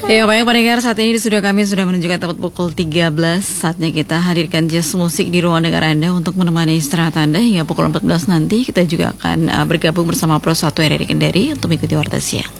Ya, baik pendengar, saat ini kami sudah menunjukkan tepat pukul 13. Saatnya kita hadirkan jazz musik di ruang dengar Anda untuk menemani istirahat Anda hingga pukul 14 nanti. Kita juga akan bergabung bersama Pro 1 RRI Kendari untuk mengikuti warta siang.